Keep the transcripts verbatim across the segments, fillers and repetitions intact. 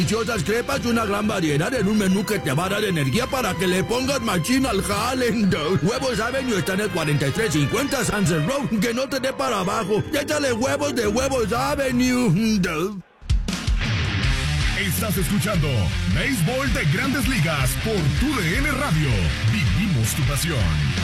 deliciosas crepas y una gran variedad en un menú que te va a dar energía para que le pongas machina al jale. Huevos Avenue está en el cuarenta y tres cincuenta Sunset Road. Que no te dé para abajo. Y échale huevos de Huevos Avenue. Estás escuchando Béisbol de Grandes Ligas por Tu D N Radio. Vivimos tu pasión.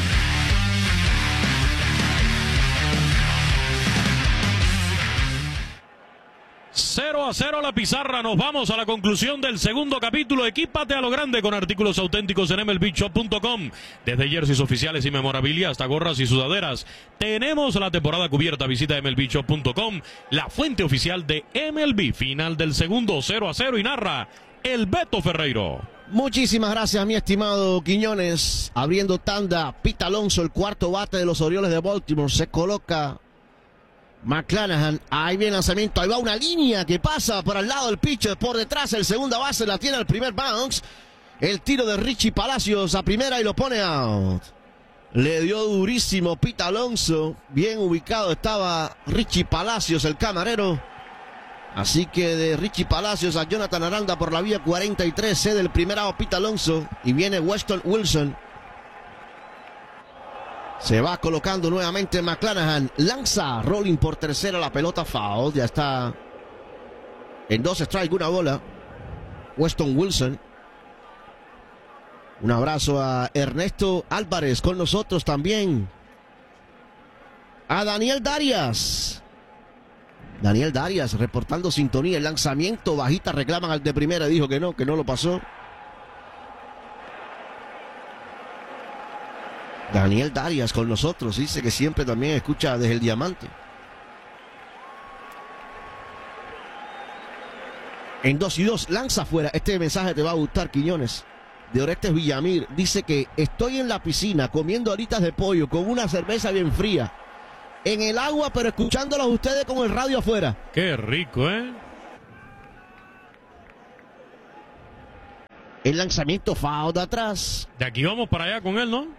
cero a cero la pizarra, nos vamos a la conclusión del segundo capítulo. Equípate a lo grande con artículos auténticos en M L B shop punto com. Desde jerseys oficiales y memorabilia hasta gorras y sudaderas. Tenemos la temporada cubierta. Visita M L B shop punto com, la fuente oficial de M L B. Final del segundo, cero a cero, y narra el Beto Ferreiro. Muchísimas gracias, mi estimado Quiñones. Abriendo tanda, Pete Alonso, el cuarto bate de los Orioles de Baltimore. Se coloca McClanahan, ahí viene el lanzamiento, ahí va una línea que pasa por al lado del pitcher, por detrás el segunda base la tiene el primer bounce, el tiro de Richie Palacios a primera y lo pone out. Le dio durísimo Pete Alonso, bien ubicado estaba Richie Palacios, el camarero, así que de Richie Palacios a Jonathan Aranda por la vía cuarenta y tres, cede el primer out Pete Alonso y viene Weston Wilson. Se va colocando nuevamente McClanahan. Lanza rolling por tercera, la pelota foul. Ya está en dos strikes, una bola. Weston Wilson. Un abrazo a Ernesto Álvarez con nosotros también. A Daniel Darias. Daniel Darias reportando sintonía. El lanzamiento bajita, reclaman al de primera. Dijo que no, que no lo pasó. Daniel Darias con nosotros, dice que siempre también escucha desde el Diamante. En dos y dos, lanza afuera. Este mensaje te va a gustar, Quiñones. De Orestes Villamir, dice que estoy en la piscina comiendo alitas de pollo con una cerveza bien fría. En el agua, pero escuchándolos a ustedes con el radio afuera. Qué rico, ¿eh? El lanzamiento foul de atrás. De aquí vamos para allá con él, ¿no?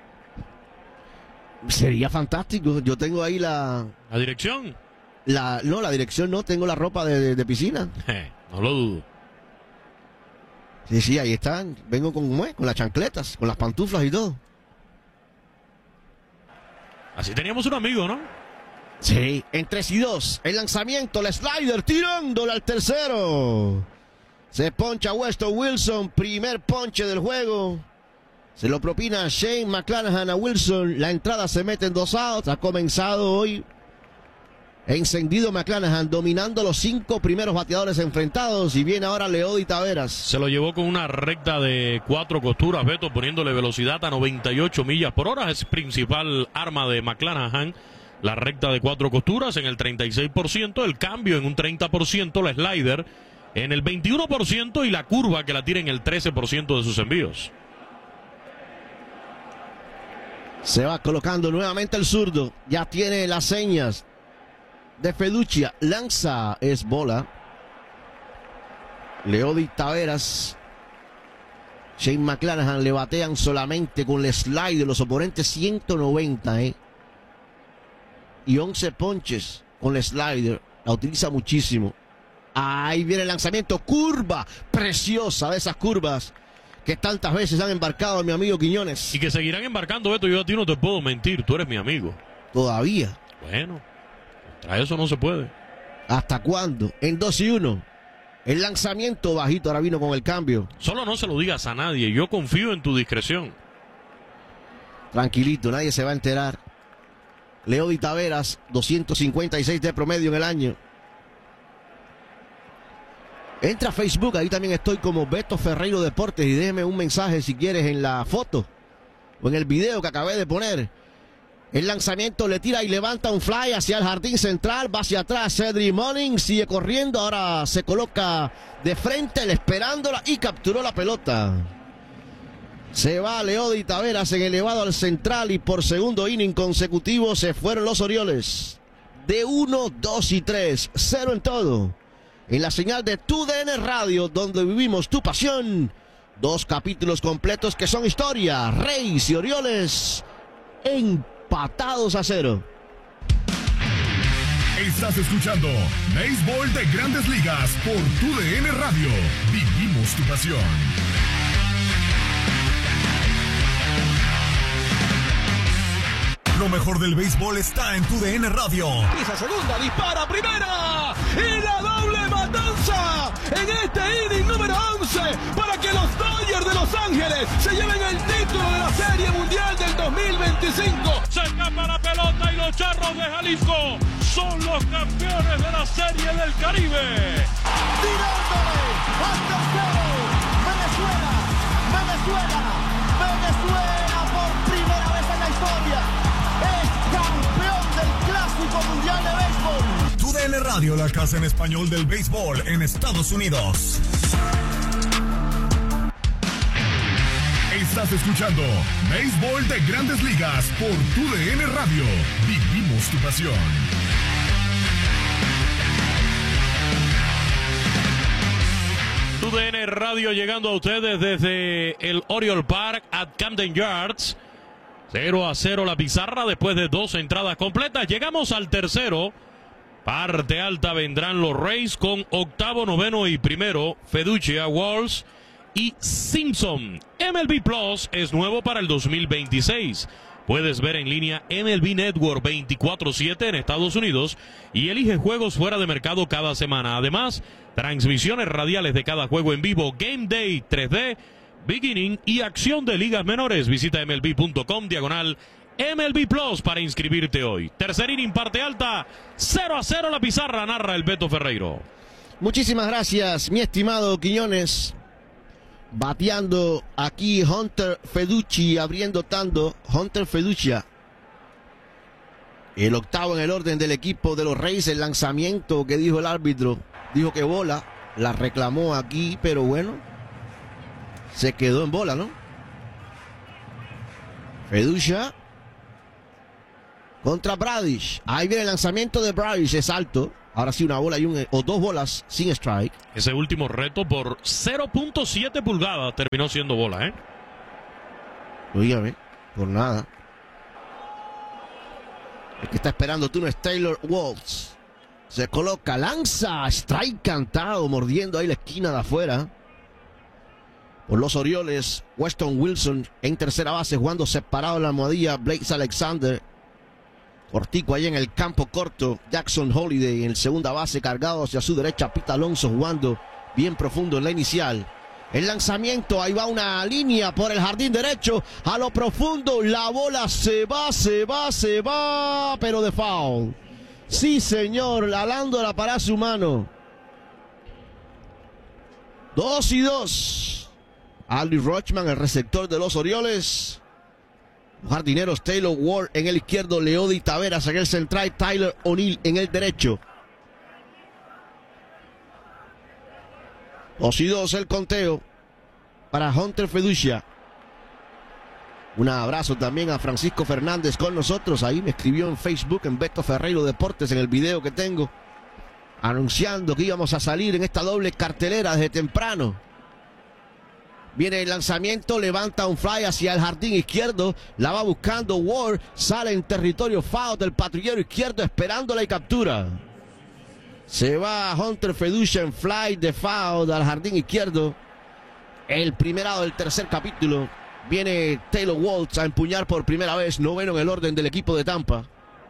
Sería fantástico. Yo tengo ahí la... ¿La dirección? La, no, la dirección no. Tengo la ropa de, de, de piscina. Eh, no lo dudo. Sí, sí, ahí están. Vengo con, ¿cómo es? Con las chancletas, con las pantuflas y todo. Así teníamos un amigo, ¿no? Sí, en tres y dos. El lanzamiento, el slider, tirándole al tercero. Se poncha Weston Wilson. Primer ponche del juego. Se lo propina Shane McClanahan a Wilson. La entrada se mete en dos outs. Ha comenzado hoy encendido McClanahan, dominando los cinco primeros bateadores enfrentados. Y viene ahora Leody Taveras. Se lo llevó con una recta de cuatro costuras, Beto, poniéndole velocidad a noventa y ocho millas por hora. Es principal arma de McClanahan. La recta de cuatro costuras en el treinta y seis por ciento. El cambio en un treinta por ciento. La slider en el veintiuno por ciento. Y la curva que la tira en el trece por ciento de sus envíos. Se va colocando nuevamente el zurdo. Ya tiene las señas de Feduccia. Lanza, es bola. Leody Taveras. Shane McClanahan le batean solamente con el slide de los oponentes ciento noventa, ¿eh? Y once ponches con el slider. La utiliza muchísimo. Ahí viene el lanzamiento. Curva preciosa de esas curvas que tantas veces han embarcado a mi amigo Quiñones. Y que seguirán embarcando, Beto. Yo a ti no te puedo mentir, tú eres mi amigo. Todavía. Bueno, contra eso no se puede. ¿Hasta cuándo? En dos y uno. El lanzamiento bajito, ahora vino con el cambio. Solo no se lo digas a nadie, yo confío en tu discreción. Tranquilito, nadie se va a enterar. Leody Taveras, doscientos cincuenta y seis de promedio en el año. Entra a Facebook, ahí también estoy como Beto Ferreiro Deportes y déjeme un mensaje si quieres en la foto o en el video que acabé de poner. El lanzamiento le tira y levanta un fly hacia el jardín central, va hacia atrás Cedric Mullins, sigue corriendo, ahora se coloca de frente, él esperándola y capturó la pelota. Se va Leody Taveras en elevado al central y por segundo inning consecutivo se fueron los Orioles. De uno, dos y tres, cero en todo. En la señal de Tu D N Radio, donde vivimos tu pasión. Dos capítulos completos que son historia. Reyes y Orioles empatados a cero. Estás escuchando Béisbol de Grandes Ligas por tu D N Radio. Vivimos tu pasión. Lo mejor del béisbol está en tu D N Radio. Pisa segunda, dispara primera y la doble matanza en este inning número once para que los Dodgers de Los Ángeles se lleven el título de la Serie Mundial del dos mil veinticinco. Se escapa la pelota y los Charros de Jalisco son los campeones de la Serie del Caribe. Tirándole al tercero, Venezuela, Venezuela, Venezuela por primera vez en la historia es campeón del Clásico Mundial de Béisbol. Tu D N Radio, la casa en español del béisbol en Estados Unidos. Estás escuchando Béisbol de Grandes Ligas por tu D N Radio. Vivimos tu pasión. Tu D N Radio llegando a ustedes desde el Oriole Park at Camden Yards. cero a cero la pizarra después de dos entradas completas. Llegamos al tercero. Parte alta vendrán los Rays con octavo, noveno y primero. Feduccia, Walls y Simpson. M L B Plus es nuevo para el dos mil veintiséis. Puedes ver en línea M L B Network veinticuatro siete en Estados Unidos y elige juegos fuera de mercado cada semana. Además, transmisiones radiales de cada juego en vivo, Game Day tres D, Beginning y acción de ligas menores. Visita M L B punto com diagonal M L B Plus para inscribirte hoy. Tercer inning, parte alta, cero a cero la pizarra, narra el Beto Ferreiro. Muchísimas gracias, mi estimado Quiñones. Bateando aquí Hunter Feduccia, abriendo tanto Hunter Feduccia. El octavo en el orden del equipo de los Rays. El lanzamiento que dijo el árbitro, dijo que bola, la reclamó aquí, pero bueno, se quedó en bola, ¿no? Feduccia contra Bradish. Ahí viene el lanzamiento de Bradish, es alto. Ahora sí, una bola y un, o dos bolas sin strike. Ese último reto por cero punto siete pulgadas terminó siendo bola, ¿eh? Oígame, por nada. El que está esperando tú no es Taylor Waltz. Se coloca, lanza, strike cantado, mordiendo ahí la esquina de afuera. Por los Orioles, Weston Wilson en tercera base, jugando separado en la almohadilla, Blaze Alexander. Cortico ahí en el campo corto, Jackson Holiday en segunda base, cargado hacia su derecha, Pete Alonso jugando bien profundo en la inicial. El lanzamiento, ahí va una línea por el jardín derecho, a lo profundo, la bola se va, se va, se va, pero de foul. Sí, señor, alándola para su mano. Dos y dos. Aldi Rochman, el receptor de los Orioles. Los jardineros Taylor Ward en el izquierdo, Leody Taveras en el central, Tyler O'Neill en el derecho. Dos y dos el conteo para Hunter Feduccia. Un abrazo también a Francisco Fernández con nosotros. Ahí me escribió en Facebook, en Beto Ferreiro Deportes, en el video que tengo, anunciando que íbamos a salir en esta doble cartelera desde temprano. Viene el lanzamiento, levanta un fly hacia el jardín izquierdo, la va buscando Ward, sale en territorio foul del patrullero izquierdo, esperando la captura. Se va Hunter Feduccia en fly de foul al jardín izquierdo. El primerado del tercer capítulo. Viene Taylor Waltz a empuñar por primera vez, noveno en el orden del equipo de Tampa.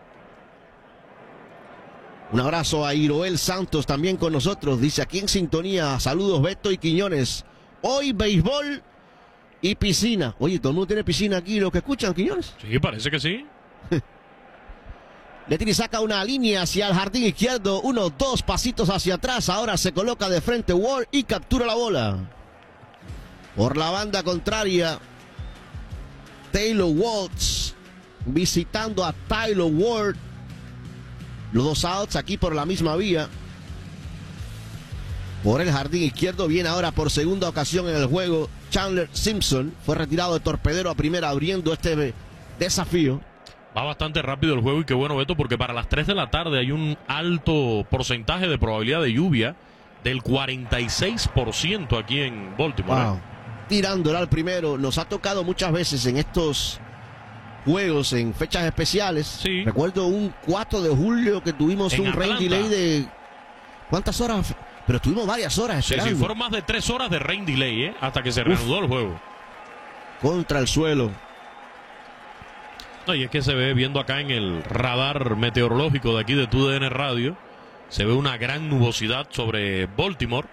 Un abrazo a Iroel Santos también con nosotros, dice aquí en sintonía, saludos Beto y Quiñones. Hoy béisbol y piscina. Oye, todo el mundo tiene piscina aquí, los que escuchan, Quiñones. Sí, parece que sí. Letini saca una línea hacia el jardín izquierdo, unos dos pasitos hacia atrás, ahora se coloca de frente Ward y captura la bola. Por la banda contraria, Taylor Waltz visitando a Taylor Ward. Los dos outs aquí por la misma vía. Por el jardín izquierdo viene ahora por segunda ocasión en el juego Chandler Simpson. Fue retirado de torpedero a primera abriendo este desafío. Va bastante rápido el juego y qué bueno, Beto, porque para las tres de la tarde hay un alto porcentaje de probabilidad de lluvia del cuarenta y seis por ciento aquí en Baltimore. Wow. Tirándola al primero. Nos ha tocado muchas veces en estos juegos en fechas especiales. Sí. Recuerdo un cuatro de julio que tuvimos En un rain Atlanta. delay de... ¿Cuántas horas? Pero tuvimos varias horas Sí, esperando. sí, fueron más de tres horas de rain delay, ¿eh? Hasta que se reanudó el juego. Contra el suelo. No, y es que se ve, viendo acá en el radar meteorológico de aquí de Tu D N Radio, se ve una gran nubosidad sobre Baltimore.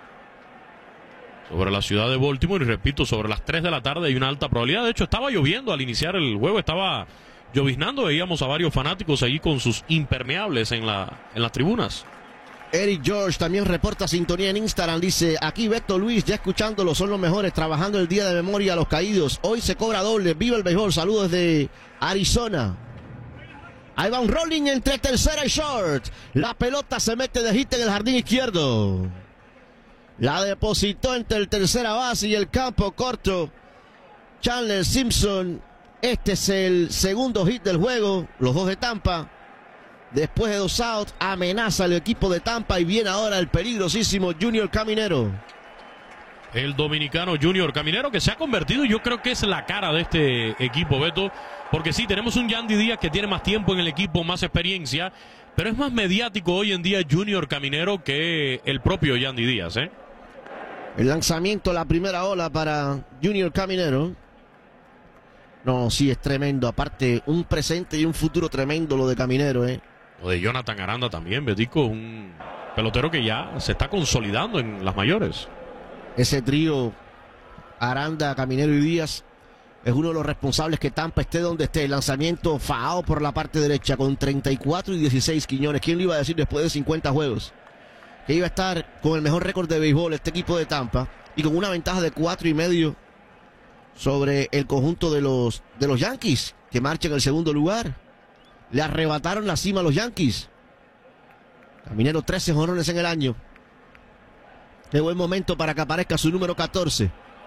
Sobre la ciudad de Baltimore, y repito, sobre las tres de la tarde hay una alta probabilidad. De hecho, estaba lloviendo al iniciar el juego, estaba lloviznando. Veíamos a varios fanáticos allí con sus impermeables en, la, en las tribunas. Eric George también reporta sintonía en Instagram. Dice, aquí Beto Luis, ya escuchándolo, son los mejores, trabajando el día de memoria a los caídos. Hoy se cobra doble. Viva el béisbol. Saludos desde Arizona. Ahí va un rolling entre tercera y short. La pelota se mete de hit en el jardín izquierdo. La depositó entre el tercera base y el campo corto Chandler Simpson. Este es el segundo hit del juego. Los dos de Tampa. Después de dos outs, amenaza el equipo de Tampa y viene ahora el peligrosísimo Junior Caminero. El dominicano Junior Caminero, que se ha convertido, yo creo que es la cara de este equipo, Beto. Porque sí, tenemos un Yandy Díaz que tiene más tiempo en el equipo, más experiencia. Pero es más mediático hoy en día Junior Caminero que el propio Yandy Díaz, ¿eh? El lanzamiento, la primera ola para Junior Caminero. No, sí, es tremendo. Aparte, un presente y un futuro tremendo lo de Caminero, ¿eh? Lo de Jonathan Aranda también, Betico, un pelotero que ya se está consolidando en las mayores. Ese trío, Aranda, Caminero y Díaz, es uno de los responsables que Tampa esté donde esté. El lanzamiento faao por la parte derecha con treinta y cuatro y dieciséis Quiñones. ¿Quién lo iba a decir después de cincuenta juegos? Que iba a estar con el mejor récord de béisbol este equipo de Tampa y con una ventaja de cuatro y medio sobre el conjunto de los, de los Yankees, que marcha en el segundo lugar. Le arrebataron la cima a los Yankees. Caminero, trece jonrones en el año. Qué buen momento para que aparezca su número catorce.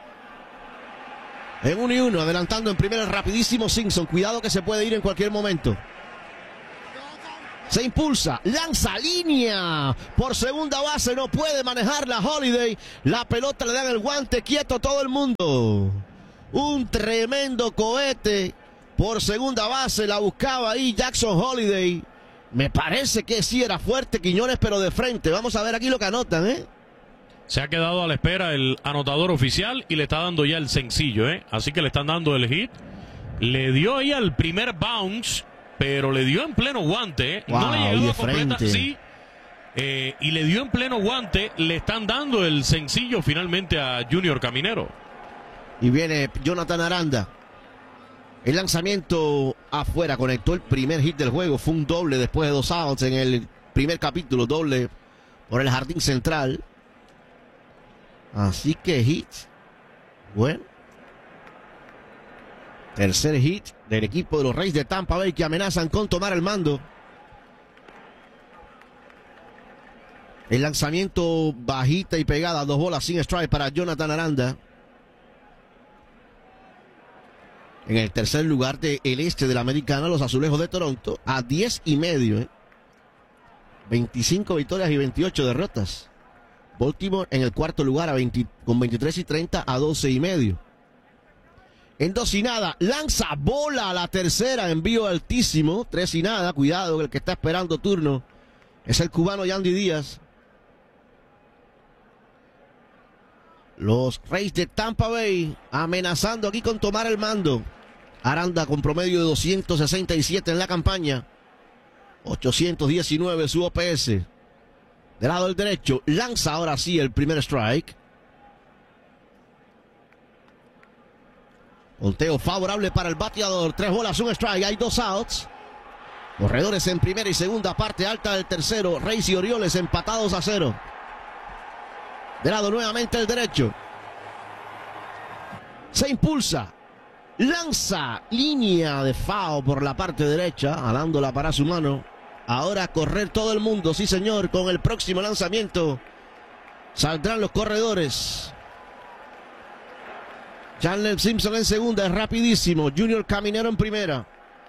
En uno y uno, adelantando en primera el rapidísimo Simpson. Cuidado que se puede ir en cualquier momento. Se impulsa, lanza línea por segunda base, no puede manejarla Holiday. La pelota le dan el guante, quieto todo el mundo. Un tremendo cohete por segunda base, la buscaba ahí Jackson Holiday. Me parece que sí era fuerte Quiñones, pero de frente. Vamos a ver aquí lo que anotan, ¿eh? Se ha quedado a la espera el anotador oficial y le está dando ya el sencillo, ¿eh? Así que le están dando el hit. Le dio ahí al primer bounce, pero le dio en pleno guante, ¿eh? Wow, no le y llegó de a completa, frente. sí. Eh, y le dio en pleno guante. Le están dando el sencillo finalmente a Junior Caminero. Y viene Jonathan Aranda. El lanzamiento afuera, conectó el primer hit del juego. Fue un doble después de dos outs en el primer capítulo. Doble por el jardín central. Así que hit. Bueno. Tercer hit del equipo de los Reyes de Tampa Bay, que amenazan con tomar el mando. El lanzamiento bajita y pegada. Dos bolas sin strike para Jonathan Aranda. En el tercer lugar del este de la Americana, los Azulejos de Toronto, a diez y medio. ¿eh? veinticinco victorias y veintiocho derrotas. Baltimore en el cuarto lugar a veinte, con veintitrés y treinta a doce y medio. En dos y nada, lanza bola a la tercera, envío altísimo, tres y nada. Cuidado, el que está esperando turno es el cubano Yandy Díaz. Los Reyes de Tampa Bay amenazando aquí con tomar el mando. Aranda con promedio de doscientos sesenta y siete en la campaña. ochocientos diecinueve su O P S. Del lado del derecho, lanza ahora sí el primer strike. Conteo favorable para el bateador. Tres bolas, un strike, hay dos outs. Corredores en primera y segunda, parte alta del tercero. Reyes y Orioles empatados a cero. De lado nuevamente el derecho. Se impulsa. Lanza línea de foul por la parte derecha, jalándola para su mano. Ahora a correr todo el mundo, sí señor, con el próximo lanzamiento. Saldrán los corredores. Chandler Simpson en segunda, es rapidísimo. Junior Caminero en primera.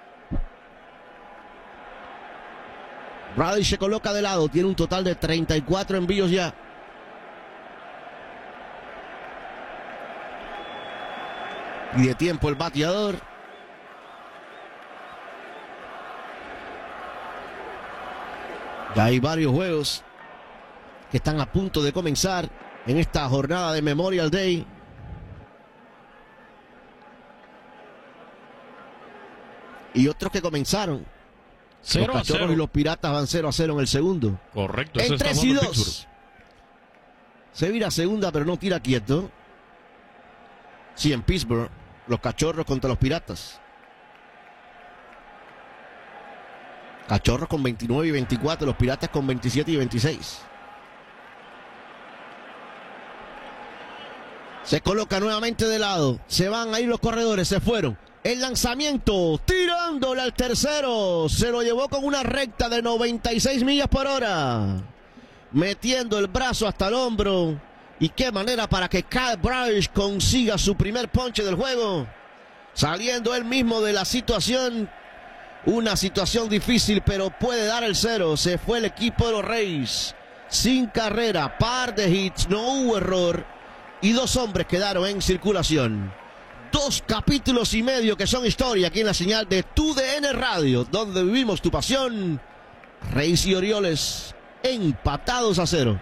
Brady se coloca de lado, tiene un total de treinta y cuatro envíos ya. Y de tiempo el bateador. Ya hay varios juegos que están a punto de comenzar en esta jornada de Memorial Day. Y otros que comenzaron. cero Los a cero. Cachorros y los Piratas van cero a cero en el segundo. Correcto. En ese está tres y jugando dos. Se vira segunda, pero no tira quieto. Sí, en Pittsburgh, los Cachorros contra los Piratas. Cachorros con veintinueve y veinticuatro, los Piratas con veintisiete y veintiséis. Se coloca nuevamente de lado. Se van a ir los corredores, se fueron. El lanzamiento, tirándole al tercero. Se lo llevó con una recta de noventa y seis millas por hora. Metiendo el brazo hasta el hombro. Y qué manera para que Kyle Bradish consiga su primer ponche del juego. Saliendo él mismo de la situación. Una situación difícil, pero puede dar el cero. Se fue el equipo de los Rays. Sin carrera, par de hits, no hubo error. Y dos hombres quedaron en circulación. Dos capítulos y medio que son historia aquí en la señal de Tu D N Radio, donde vivimos tu pasión. Rays y Orioles empatados a cero.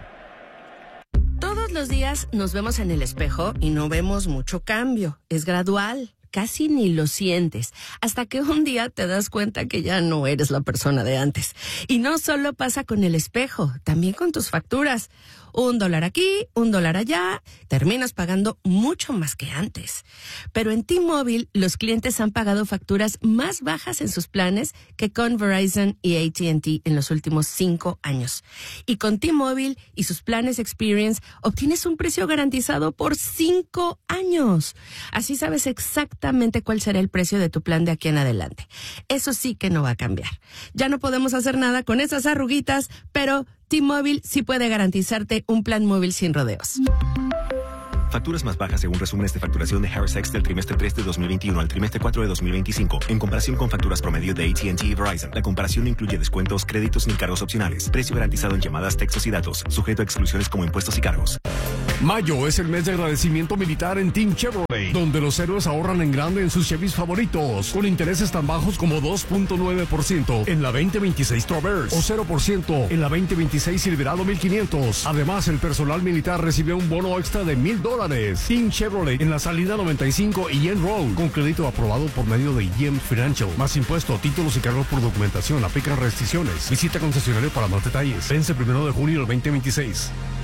Todos los días nos vemos en el espejo y no vemos mucho cambio. Es gradual. Casi ni lo sientes, hasta que un día te das cuenta que ya no eres la persona de antes. Y no solo pasa con el espejo, también con tus facturas. Un dólar aquí, un dólar allá, terminas pagando mucho más que antes. Pero en T-Mobile, los clientes han pagado facturas más bajas en sus planes que con Verizon y A T and T en los últimos cinco años. Y con T-Mobile y sus planes Experience, obtienes un precio garantizado por cinco años. Así sabes exactamente cuál será el precio de tu plan de aquí en adelante. Eso sí que no va a cambiar. Ya no podemos hacer nada con esas arruguitas, pero T-Mobile sí puede garantizarte un plan móvil sin rodeos. Facturas más bajas según resúmenes de facturación de Harris X del trimestre tres de dos mil veintiuno al trimestre cuatro de dos mil veinticinco. En comparación con facturas promedio de A T and T y Verizon. La comparación no incluye descuentos, créditos ni cargos opcionales. Precio garantizado en llamadas, textos y datos. Sujeto a exclusiones como impuestos y cargos. Mayo es el mes de agradecimiento militar en Team Chevrolet, donde los héroes ahorran en grande en sus Chevys favoritos, con intereses tan bajos como dos punto nueve por ciento en la veinte veintiséis Traverse o cero por ciento en la veinte veintiséis Silverado mil quinientos. Además, el personal militar recibe un bono extra de mil dólares. Team Chevrolet en la salida noventa y cinco y Yen Road, con crédito aprobado por medio de Yen Financial. Más impuesto, títulos y cargos por documentación. Aplican restricciones. Visita concesionario para más detalles. Vence primero de junio del veinte veintiséis.